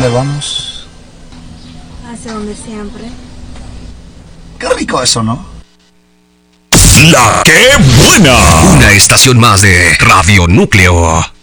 dónde vamos? Hacia donde siempre. Qué rico eso, ¿no? La que buena. Una estación más de Radio Núcleo.